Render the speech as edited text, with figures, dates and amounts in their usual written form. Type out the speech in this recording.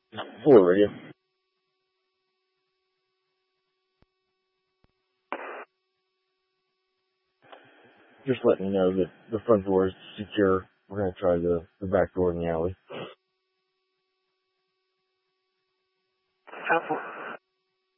Full radio. Just letting you know that the front door is secure. We're going to try the back door in the alley.